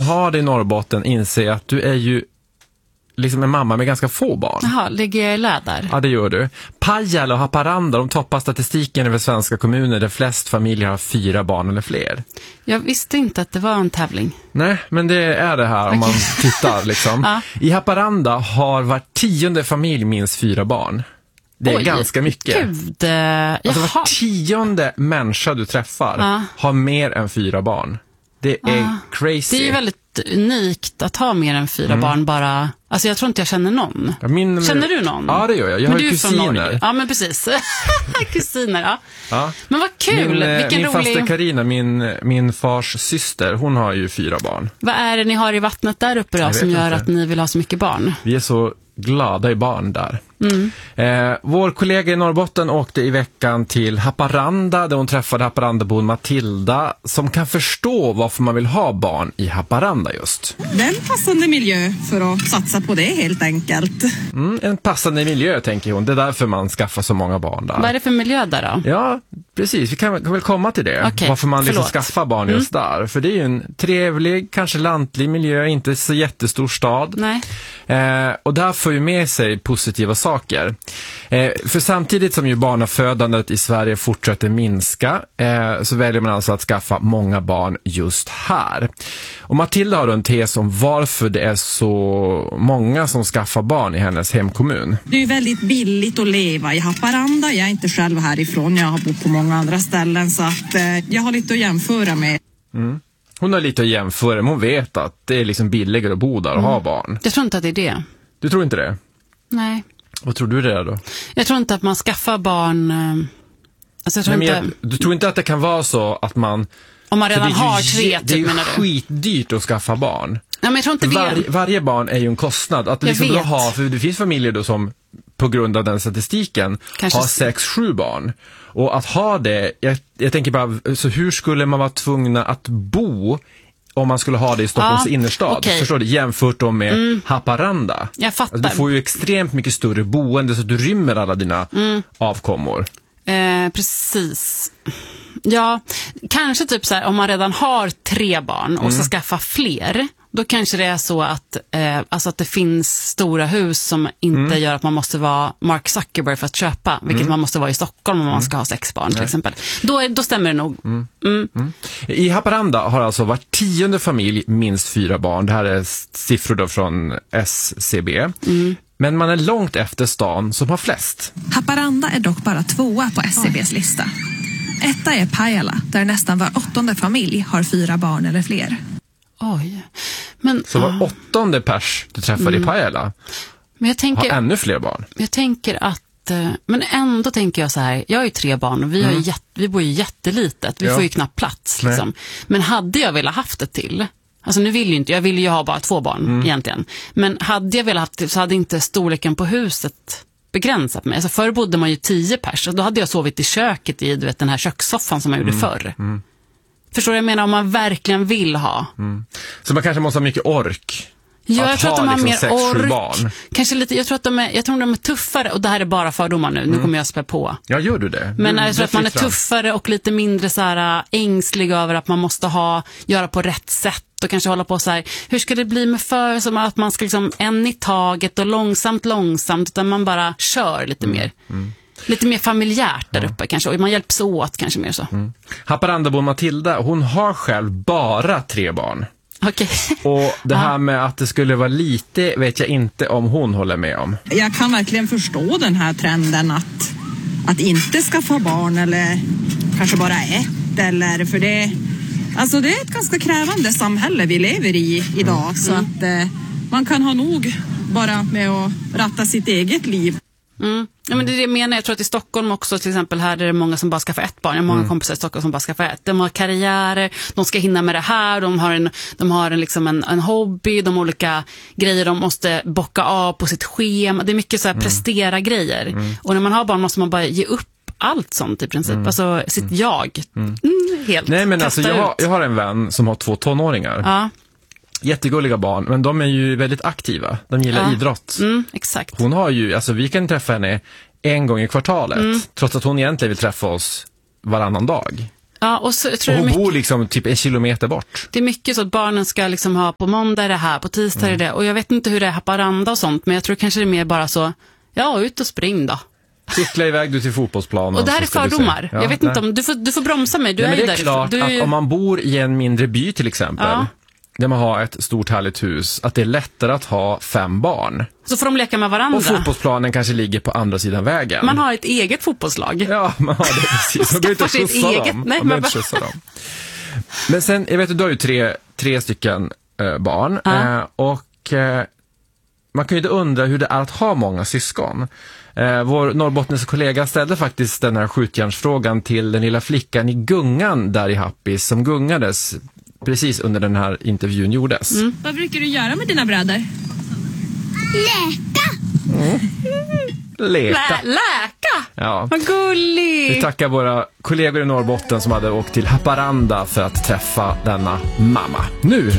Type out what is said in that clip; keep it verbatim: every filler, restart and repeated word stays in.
har det i Norrbotten inser att du är ju liksom en mamma med ganska få barn. Jaha, ligger jag i läder? Ja, det gör du. Pajala och Haparanda, de toppar statistiken över svenska kommuner där flest familjer har fyra barn eller fler. Jag visste inte att det var en tävling. Nej, men det är det här om man tittar liksom. Ja. I Haparanda har var tionde familj minst fyra barn. Det är Oj, ganska mycket. Gud, alltså var tionde människa du träffar ja. har mer än fyra barn. Det är ja. crazy. Det är ju väldigt unikt att ha mer än fyra mm. barn bara. Alltså jag tror inte jag känner någon. Ja, min, känner du någon? Ja, det gör jag. Jag men har kusiner. Ja, men precis. kusiner, ja. ja. Men vad kul. Min, Vilken min rolig... faster Carina, min, min fars syster, hon har ju fyra barn. Vad är det ni har i vattnet där uppe då som gör inte. att ni vill ha så mycket barn? Vi är så glada i barn där. Mm. Eh, vår kollega i Norrbotten åkte i veckan till Haparanda där hon träffade Haparandabon Matilda som kan förstå varför man vill ha barn i Haparanda just. Det är en passande miljö för att satsa på det helt enkelt. Mm, en passande miljö tänker hon. Det är därför man skaffar så många barn där. Vad är det för miljö där då? Ja, precis. Vi kan, kan väl komma till det. Okay, varför man liksom förlåt. skaffar barn just mm. där. För det är ju en trevlig, kanske lantlig miljö, inte så jättestor stad. Nej. Eh, och där får ju med sig positiva saker. Eh, för samtidigt som ju barnafödandet i Sverige fortsätter minska eh, så väljer man alltså att skaffa många barn just här. Och Matilda har en tes om varför det är så många som skaffar barn i hennes hemkommun. Det är väldigt billigt att leva i Haparanda. Jag är inte själv härifrån, jag har bott på många andra ställen så att eh, jag har lite att jämföra med. Mm. Hon har lite att jämföra, men hon vet att det är liksom billigare att bo där och mm. ha barn. Jag tror inte att det är det. Du tror inte det? Nej. Vad tror du det är då? Jag tror inte att man skaffar barn... Alltså jag tror Nej, inte... men jag, du tror inte att det kan vara så att man... Om man redan har tre, typ, det är ju menar du? skitdyrt att skaffa barn. Nej, men jag tror inte Var, vi... Varje barn är ju en kostnad. Att liksom ha, för det finns familjer då som på grund av den statistiken Kanske... har sex, sju barn. Och att ha det, jag, jag tänker bara, så hur skulle man vara tvungna att bo om man skulle ha det i Stockholms ja, innerstad? Okay. Förstår du? Jämfört då med mm. Haparanda. Jag fattar. Alltså, du får ju extremt mycket större boende så att du rymmer alla dina mm. avkommor. Eh, precis. Ja, kanske typ så här, om man redan har tre barn och mm. ska skaffa fler, då kanske det är så att, eh, alltså att det finns stora hus som inte mm. gör att man måste vara Mark Zuckerberg för att köpa, vilket mm. man måste vara i Stockholm om man ska ha sex barn till Nej. exempel. Då, är, då stämmer det nog. Mm. Mm. Mm. I Haparanda har alltså var tionde familj minst fyra barn. Det här är siffror då från S C B. Mm. Men man är långt efter stan som har flest. Haparanda är dock bara tvåa på S C B:s lista. Etta är Pajala, där nästan var åttonde familj har fyra barn eller fler. Oj. Men, så var åttonde pers du träffade mm. i Pajala men jag tänker, har ännu fler barn. Jag tänker att, men ändå tänker jag så här, jag har ju tre barn och vi, mm. har jätt, vi bor ju jättelitet. Vi ja. får ju knappt plats. Liksom. Men hade jag velat haft ett till, alltså nu vill ju inte, jag vill ju ha bara två barn mm. egentligen. Men hade jag velat haft det så hade inte storleken på huset begränsat mig. Alltså förr bodde man ju tio pers och då hade jag sovit i köket i du vet, den här kökssoffan som jag gjorde mm. förr. Mm. Förstår du jag menar om man verkligen vill ha. Mm. Så man kanske måste ha mycket ork. Ja, jag tror att de har liksom mer sex, ork. Barn. Kanske lite, jag tror att de är, jag tror de är tuffare och det här är bara fördomar nu. Mm. Nu kommer jag spä på. Ja, gör du det? Men du, jag tror att man är tuffare och lite mindre så här ängslig över att man måste ha göra på rätt sätt och kanske hålla på så här, hur ska det bli med för som att man ska liksom en i taget och långsamt långsamt utan man bara kör lite mm. mer. Mm. Lite mer familjärt där uppe ja. kanske. Och man hjälps åt kanske mer så. Mm. Haparandabon Matilda, hon har själv bara tre barn. Okej. Okay. Och det här med att det skulle vara lite vet jag inte om hon håller med om. Jag kan verkligen förstå den här trenden att, att inte skaffa barn eller kanske bara ett. Eller för det, alltså det är ett ganska krävande samhälle vi lever i idag. Mm. Så att eh, man kan ha nog bara med att ratta sitt eget liv. Mm. Ja, men det är det jag menar. Jag tror att i Stockholm också till exempel här är det många som bara skaffar ett barn. Jag har många mm. kompisar i Stockholm som bara skaffar ett. De har karriärer, de ska hinna med det här, de har en, de har en, liksom en, en hobby, de har olika grejer de måste bocka av på sitt schema. Det är mycket så här mm. prestera grejer. Mm. Och när man har barn måste man bara ge upp allt sånt i princip. Mm. Alltså sitt mm. jag. Mm. Mm, helt. Nej men alltså jag har, jag har en vän som har två tonåringar. Ja. Jättegulliga barn, men de är ju väldigt aktiva. De gillar ja. idrott. Mm, exakt. Hon har ju, alltså vi kan träffa henne en gång i kvartalet. Mm. Trots att hon egentligen vill träffa oss varannan dag. Ja, och så, jag tror och hon det är mycket, bor liksom typ en kilometer bort. det är mycket så att barnen ska liksom ha på måndag är det här, på tisdag mm. är det. Och jag vet inte hur det är Haparanda och sånt, men jag tror kanske det är mer bara så, ja, ut och spring då. Cykla iväg du till fotbollsplanen. Och det här är fördomar. Ja, jag vet nej. inte om, du får, du får bromsa mig, du nej, är ju där. Det är klart du är ju... att om man bor i en mindre by till exempel, ja. där man har ett stort härligt hus, att det är lättare att ha fem barn. Så får de leka med varandra. Och fotbollsplanen kanske ligger på andra sidan vägen. Man har ett eget fotbollslag. Ja, man har det precis. Man behöver inte skjutsa eget... dem. Nej, man bara... dem. Men sen, jag vet att du har ju tre, tre stycken äh, barn. Ja. Äh, och äh, man kan ju inte undra hur det är att ha många syskon. Äh, vår norrbottniska kollega ställde faktiskt den här skjutjärnsfrågan till den lilla flickan i Gungan där i Happis som gungades precis under den här intervjun gjordes. Mm. Vad brukar du göra med dina bröder? Läka! Mm. Leka. Lä- läka? Ja. Vad gulligt! Vi tackar våra kollegor i Norrbotten som hade åkt till Haparanda för att träffa denna mamma. Nu